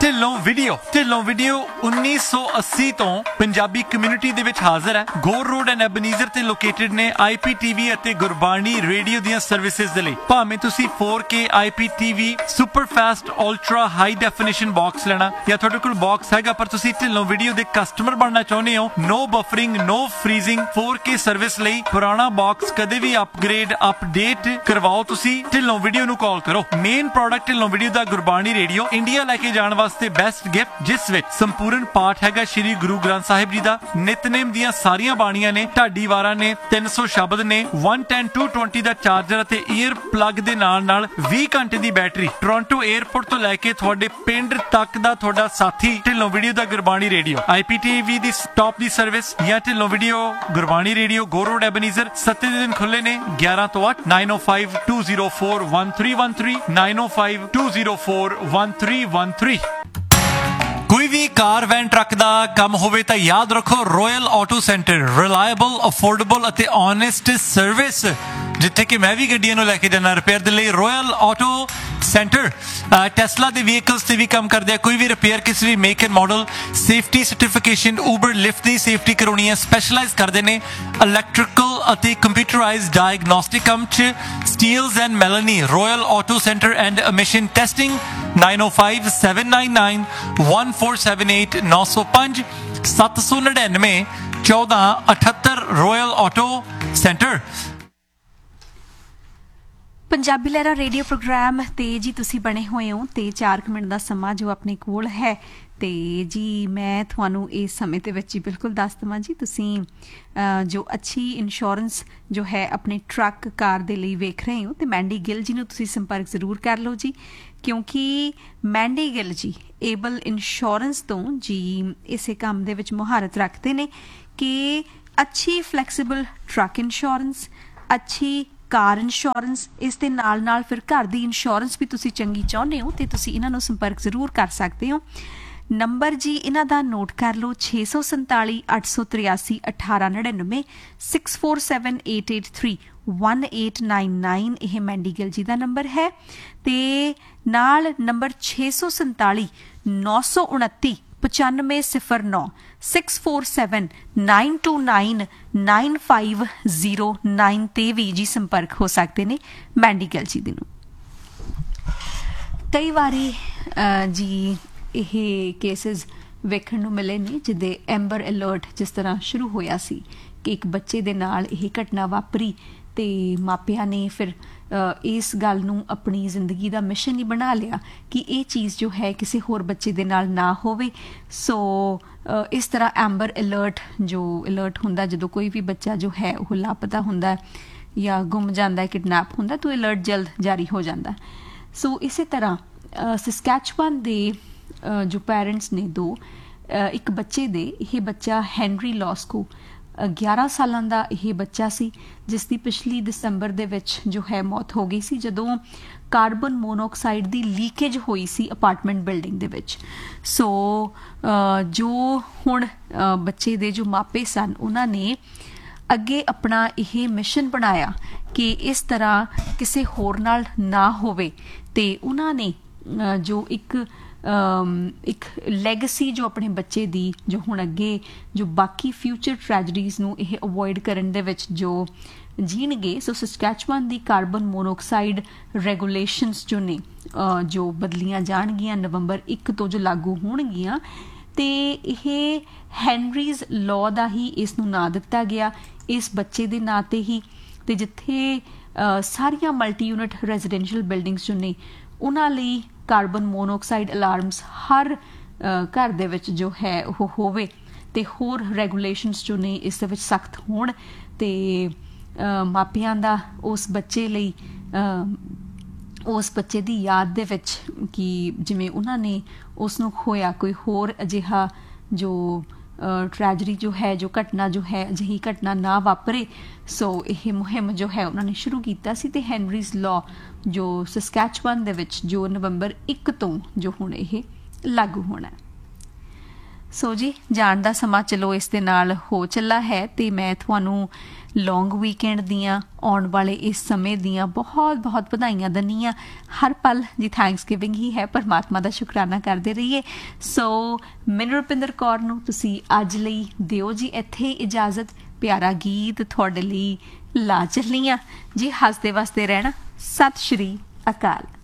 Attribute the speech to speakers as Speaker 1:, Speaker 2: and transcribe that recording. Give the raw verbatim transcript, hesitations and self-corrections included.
Speaker 1: Dhillon video Dhillon video ਉੱਨੀ ਸੌ अस्सी ਤੋਂ ਪੰਜਾਬੀ ਕਮਿਊਨਿਟੀ ਦੇ ਵਿੱਚ ਹਾਜ਼ਰ ਹੈ। ਗੋਰ ਰੋਡ ਐਂਡ ਐਬਨੀਜ਼ਰ ਤੇ ਲੋਕੇਟਡ ਨੇ ਆਈ ਪੀ ਟੀ ਵੀ ਅਤੇ ਗੁਰਬਾਣੀ ਰੇਡੀਓ ਦੀਆਂ ਸਰਵਿਸਿਜ਼ ਦੇ ਲਈ। ਭਾਵੇਂ ਤੁਸੀਂ ਫੋਰ ਕੇ ਆਈ P T V super fast ultra high definition box ਲੈਣਾ ਜਾਂ ਤੁਹਾਡੇ ਕੋਲ ਬਾਕਸ ਹੈਗਾ ਪਰ ਤੁਸੀਂ ਢਿੱਲੋਂ ਵੀਡੀਓ ਦੇ ਕਸਟਮਰ ਬਣਨਾ ਚਾਹੁੰਦੇ ਹੋ, ਨੋ ਬਫਰਿੰਗ ਨੋ ਫਰੀਜ਼ਿੰਗ ਫੋਰ ਕੇ ਸਰਵਿਸ ਲਈ ਪੁਰਾਣਾ ਬਾਕਸ ਕਦੇ ਵੀ ਅਪਗ੍ਰੇਡ ਅਪਡੇਟ ਕਰਵਾਓ ਤੁਸੀਂ ਢਿੱਲੋਂ ਵੀਡੀਓ ਨੂੰ ਕਾਲ ਕਰੋ। ਮੇਨ ਪ੍ਰੋਡਕਟ ਢਿੱਲੋਂ ਵੀਡੀਓ ਦਾ ਗੁਰਬਾਣੀ ਰੇਡੀਓ ਇੰਡੀਆ ਲੈ ਕੇ ਜਾਣ ਵਾਸਤੇ ਬੈਸਟ ਗਿਫਟ, ਜਿਸ ਵਿੱਚ ਸੰਪੂਰਨ ਪਾਠ ਹੈਗਾ ਸ਼੍ਰੀ ਗੁਰੂ ਗ੍ਰੰਥ ਸਾਹਿਬ ਜੀ ਦਾ, ਨਿਤਨੇਮ ਦੀਆਂ ਸਾਰੀਆਂ ਬਾਣੀਆਂ ਨੇ, ਢਾਡੀ ਵਾਰਾਂ ਨੇ, ਤਿੰਨ ਸੌ ਸ਼ਬਦ ਨੇ, ਇੱਕ ਸੌ ਦਸ ਟੂ ਵੀਹ ਦਾ ਚਾਰਜਰ ਅਤੇ ਈਅਰ ਪਲੱਗ ਦੇ ਨਾਲ ਨਾਲ ਵੀਹ ਘੰਟੇ ਦੀ ਬੈਟਰੀ। ਟੋਰਾਂਟੋ 에ਅਰਪੋਰਟ ਤੋਂ ਲੈ ਕੇ ਤੁਹਾਡੇ ਪਿੰਡ ਤੱਕ ਦਾ ਤੁਹਾਡਾ ਸਾਥੀ ਢਿੱਲੋਂ ਵੀਡੀਓ ਦਾ ਗੁਰਬਾਣੀ ਰੇਡੀਓ। ਆਈ ਪੀ ਟੀ ਵੀ ਦੀ ਸਟਾਪ ਦੀ ਸਰਵਿਸ ਜਾਂ ਢਿੱਲੋਂ ਵੀਡੀਓ ਗੁਰਬਾਣੀ ਰੇਡੀਓ ਗੋ ਰੋਡ ਐਬਨੀਜ਼ਰ ਸੱਤੇ ਦਿਨ ਖੁੱਲੇ ਨੇ ਗਿਆਰਾਂ ਤੋਂ ਅੱਠ ਨਾਈਨ ਓ five two zero four one three one three nine ਓ five two zero four one three one three. ਕੋਈ ਵੀ ਕਾਰ ਵੈਨ ਟਰੱਕ ਦਾ ਕੰਮ ਹੋਵੇ ਤਾਂ ਯਾਦ ਰੱਖੋ royal auto centre, reliable affordable ਅਤੇ ਓਨੈਸਟ ਸਰਵਿਸ। ਜਿੱਥੇ ਕਿ ਮੈਂ ਵੀ ਗੱਡੀਆਂ ਨੂੰ ਲੈ ਕੇ ਜਾਣਾ ਰਿਪੇਅਰ ਦੇ ਲਈ, ਰੋਇਲ ਆਟੋ ਸੈਂਟਰ ਟੈਸਲਾ ਦੇ ਵਹੀਕਲਸ ਤੇ ਵੀ ਕੰਮ ਕਰਦੇ ਆ। ਕੋਈ ਵੀ ਰਿਪੇਅਰ ਕਿਸੇ ਵੀ make and model, safety certification, Uber lift the safety ਕਰਾਉਣੀ ਹੈ, ਸਪੈਸ਼ਲਾਈਜ਼ ਕਰਦੇ ਨੇ ਇਲੈਕਟ੍ਰੀਕਲ ਅਤੇ ਕੰਪਿਊਟਰਾਈਜ਼ਡ ਡਾਇਗਨੋਸਟਿਕ ਕੰਮ 'ਚ। Steeles and ਮੈਲਨੀ royal auto centre and emission testing nine O five seven nine nine one four seven eight ਨੌ ਸੌ ਪੰਜ ਸੱਤ ਸੌ ਨੜਿਨਵੇਂ ਚੌਦਾਂ ਅਠੱਤਰ ਰੋਇਲ ਆਟੋ ਸੈਂਟਰ।
Speaker 2: ਪੰਜਾਬੀ ਲਹਿਰਾ ਰੇਡੀਓ ਪ੍ਰੋਗਰਾਮ ਤੇ ਜੀ ਤੁਸੀਂ ਬਣੇ ਹੋਏ ਹੋ ਤੇ ਚਾਰ ਕੁ ਮਿੰਟ ਦਾ ਸਮਾਂ ਜੋ ਆਪਣੇ ਕੋਲ ਹੈ ਤੇ ਜੀ ਮੈਂ ਤੁਹਾਨੂੰ ਇਸ ਸਮੇਂ ਦੇ ਵਿੱਚ ਹੀ ਬਿਲਕੁਲ ਦੱਸ ਦੇਵਾਂ ਜੀ, ਤੁਸੀਂ ਜੋ ਅੱਛੀ ਇੰਸ਼ੋਰੈਂਸ ਜੋ ਹੈ ਆਪਣੇ ਟਰੱਕ ਕਾਰ ਦੇ ਲਈ ਵੇਖ ਰਹੇ ਹੋ ਤੇ ਮੈਂਡੀ ਗਿੱਲ ਜੀ ਨੂੰ ਤੁਸੀਂ ਸੰਪਰਕ ਜ਼ਰੂਰ ਕਰ ਲਓ ਜੀ, ਕਿਉਂਕਿ ਮੈਂਡੀ ਗਿੱਲ ਜੀ ਏਬਲ ਇੰਸ਼ੋਰੈਂਸ ਤੋਂ ਜੀ ਇਸੇ ਕੰਮ ਦੇ ਵਿੱਚ ਮੁਹਾਰਤ ਰੱਖਦੇ ਨੇ ਕਿ ਅੱਛੀ ਫਲੈਕਸੀਬਲ ਟਰੱਕ ਇੰਸ਼ੋਰੈਂਸ, ਅੱਛੀ ਕਾਰ ਇੰਸ਼ੋਰੈਂਸ, ਇਸ ਦੇ ਨਾਲ ਨਾਲ ਫਿਰ ਘਰ ਦੀ ਇੰਸ਼ੋਰੈਂਸ ਵੀ ਤੁਸੀਂ ਚੰਗੀ ਚਾਹੁੰਦੇ ਹੋ ਤੇ ਤੁਸੀਂ ਇਹਨਾਂ ਨੂੰ ਸੰਪਰਕ ਜ਼ਰੂਰ ਕਰ ਸਕਦੇ ਹੋ। ਨੰਬਰ ਜੀ ਇਹਨਾਂ ਦਾ ਨੋਟ ਕਰ ਲਓ ਛੇ ਸੌ ਸੰਤਾਲੀ ਅੱਠ ਸੌ ਤਰਿਆਸੀ ਅਠਾਰਾਂ ਨੜਿਨਵੇਂ six four seven eight eight three one eight nine nine ਇਹ ਮੈਂਡੀ ਗਿੱਲ ਜੀ ਦਾ ਨੰਬਰ ਹੈ ਤੇ ਨਾਲ ਨੰਬਰ ਛੇ ਸੌ ਸੰਤਾਲੀ ਨੌ ਸੌ ਉਨੱਤੀ ਪਚਾਨਵੇਂ ਸਿਫਰ ਨੌ six four seven nine to nine nine five zero nine ਤੇ ਵੀ ਜੀ ਸੰਪਰਕ ਹੋ ਸਕਦੇ ਨੇ ਮੈਂਡੀ ਗਿੱਲ ਜੀ ਦੇ ਨੂੰ। ਕਈ ਵਾਰੀ ਜੀ ਇਹ ਕੇਸਿਸ ਵੇਖਣ ਨੂੰ ਮਿਲੇ ਨੇ ਜਿਹਦੇ ਐਂਬਰ ਅਲਰਟ ਜਿਸ ਤਰ੍ਹਾਂ ਸ਼ੁਰੂ ਹੋਇਆ ਸੀ ਕਿ ਇੱਕ ਬੱਚੇ ਦੇ ਨਾਲ ਇਹ ਘਟਨਾ ਵਾਪਰੀ ਤੇ ਮਾਪਿਆਂ ਨੇ ਫਿਰ ਇਸ ਗੱਲ ਨੂੰ ਆਪਣੀ ਜ਼ਿੰਦਗੀ ਦਾ ਮਿਸ਼ਨ ਹੀ ਬਣਾ ਲਿਆ ਕਿ ਇਹ ਚੀਜ਼ ਜੋ ਹੈ ਕਿਸੇ ਹੋਰ ਬੱਚੇ ਦੇ ਨਾਲ ਨਾ ਹੋਵੇ। ਸੋ ਇਸ ਤਰ੍ਹਾਂ ਐਂਬਰ ਅਲਰਟ ਜੋ ਅਲਰਟ ਹੁੰਦਾ ਜਦੋਂ ਕੋਈ ਵੀ ਬੱਚਾ ਜੋ ਹੈ ਉਹ ਲਾਪਤਾ ਹੁੰਦਾ ਜਾਂ ਗੁੰਮ ਜਾਂਦਾ, ਕਿਡਨੈਪ ਹੁੰਦਾ ਤਾਂ ਅਲਰਟ ਜਲਦ ਜਾਰੀ ਹੋ ਜਾਂਦਾ। ਸੋ ਇਸੇ ਤਰ੍ਹਾਂ ਸਸਕੈਚੁਆਨ ਦੇ ਜੋ ਪੈਰੈਂਟਸ ਨੇ ਦੋ, ਇੱਕ ਬੱਚੇ ਦੇ, ਇਹ ਬੱਚਾ ਹੈਨਰੀ ਲੌਸਕੋ ਗਿਆਰਾਂ ਸਾਲਾਂ ਦਾ ਇਹ ਬੱਚਾ ਸੀ ਜਿਸ ਦੀ ਪਿਛਲੀ ਦਸੰਬਰ ਦੇ ਵਿੱਚ ਜੋ ਹੈ ਮੌਤ ਹੋ ਗਈ ਸੀ ਜਦੋਂ ਕਾਰਬਨ ਮੋਨੋਆਕਸਾਈਡ ਦੀ ਲੀਕੇਜ ਹੋਈ ਸੀ ਅਪਾਰਟਮੈਂਟ ਬਿਲਡਿੰਗ ਦੇ ਵਿੱਚ। ਸੋ ਜੋ ਹੁਣ ਬੱਚੇ ਦੇ ਜੋ ਮਾਪੇ ਸਨ ਉਹਨਾਂ ਨੇ ਅੱਗੇ ਆਪਣਾ ਇਹ ਮਿਸ਼ਨ ਬਣਾਇਆ ਕਿ ਇਸ ਤਰ੍ਹਾਂ ਕਿਸੇ ਹੋਰ ਨਾਲ ਨਾ ਹੋਵੇ ਤੇ ਉਹਨਾਂ ਨੇ ਜੋ ਇੱਕ ਇੱਕ ਲੈਗੇਸੀ ਜੋ ਆਪਣੇ ਬੱਚੇ ਦੀ ਜੋ ਹੁਣ ਅੱਗੇ ਜੋ ਬਾਕੀ ਫਿਊਚਰ ਟ੍ਰੈਜਡੀਜ਼ ਨੂੰ ਇਹ ਅਵੋਇਡ ਕਰਨ ਦੇ ਵਿੱਚ ਜੋ ਜੀਣਗੇ। ਸੋ ਸਸਕੈਚੁਆਨ ਦੀ ਕਾਰਬਨ ਮੋਨੋਆਕਸਾਈਡ ਰੈਗੂਲੇਸ਼ਨਸ ਜੋ ਨੇ ਜੋ ਬਦਲੀਆਂ ਜਾਣਗੀਆਂ ਨਵੰਬਰ ਇੱਕ ਤੋਂ ਜੋ ਲਾਗੂ ਹੋਣਗੀਆਂ ਤੇ ਇਹ ਹੈਨਰੀਜ਼ ਲਾਅ ਦਾ ਹੀ ਇਸ ਨੂੰ ਨਾਂ ਦਿੱਤਾ ਗਿਆ ਇਸ ਬੱਚੇ ਦੇ ਨਾਂ ਤੇ ਹੀ। ਤੇ ਜਿੱਥੇ ਸਾਰੀਆਂ ਮਲਟੀ ਯੂਨਿਟ ਰੈਜ਼ੀਡੈਂਸ਼ੀਅਲ ਬਿਲਡਿੰਗਸ ਜੋ ਨੇ ਉਹਨਾਂ ਲਈ ਕਾਰਬਨ ਮੋਨੋਆਕਸਾਈਡ ਅਲਾਰਮਸ ਹਰ ਘਰ ਦੇ ਵਿੱਚ ਜੋ ਹੈ ਉਹ ਹੋਵੇ ਤੇ ਹੋਰ ਰੈਗੂਲੇਸ਼ਨਸ ਜੋ ਨੇ ਇਸ ਦੇ ਵਿੱਚ ਸਖਤ ਹੋਣ ਤੇ ਮਾਪਿਆਂ ਦਾ ਉਸ ਬੱਚੇ ਲਈ ਉਸ ਬੱਚੇ ਦੀ ਯਾਦ ਦੇ ਵਿੱਚ ਕਿ ਜਿਵੇਂ ਉਹਨਾਂ ਨੇ ਉਸ ਨੂੰ ਖੋਇਆ ਕੋਈ ਹੋਰ ਅਜਿਹਾ ਜੋ ਟ੍ਰੈਜਡੀ ਜੋ ਹੈ ਜੋ ਘਟਨਾ ਜੋ ਹੈ ਅਜਿਹੀ ਘਟਨਾ ਨਾ ਵਾਪਰੇ। ਸੋ ਇਹ ਮੁਹਿੰਮ ਜੋ ਹੈ ਉਹਨਾਂ ਨੇ ਸ਼ੁਰੂ ਕੀਤਾ ਸੀ ਤੇ ਹੈਨਰੀਜ਼ ਲਾਅ ਜੋ ਸਸਕੈਚੁਆਨ ਦੇ ਵਿੱਚ ਜੋ ਨਵੰਬਰ ਇੱਕ ਤੋਂ ਜੋ ਹੁਣ ਇਹ ਲਾਗੂ ਹੋਣਾ। ਸੋ ਜੀ ਜਾਣ ਦਾ ਸਮਾਂ ਚਲੋ ਇਸ ਦੇ ਨਾਲ ਹੋ ਚੱਲਾ ਹੈ ਤੇ ਮੈਂ ਤੁਹਾਨੂੰ ਲੌਂਗ ਵੀਕਐਂਡ ਦੀਆਂ ਆਉਣ ਵਾਲੇ ਇਸ ਸਮੇਂ ਦੀਆਂ ਬਹੁਤ ਬਹੁਤ ਵਧਾਈਆਂ ਦਿੰਦੀ ਹਾਂ। ਹਰ ਪਲ ਜੀ ਥੈਂਕਸਗਿਵਿੰਗ ਹੀ ਹੈ, ਪਰਮਾਤਮਾ ਦਾ ਸ਼ੁਕਰਾਨਾ ਕਰਦੇ ਰਹੀਏ। ਸੋ ਮੈਨੂੰ ਰੁਪਿੰਦਰ ਕੌਰ ਨੂੰ ਤੁਸੀਂ ਅੱਜ ਲਈ ਦਿਓ ਜੀ ਇੱਥੇ ਇਜਾਜ਼ਤ। ਪਿਆਰਾ ਗੀਤ ਤੁਹਾਡੇ ਲਈ ਲਾ ਚੱਲੀ ਹਾਂ ਜੀ। ਹੱਸਦੇ ਵਸਦੇ ਰਹਿਣਾ। ਸਤਿ ਸ਼੍ਰੀ ਅਕਾਲ।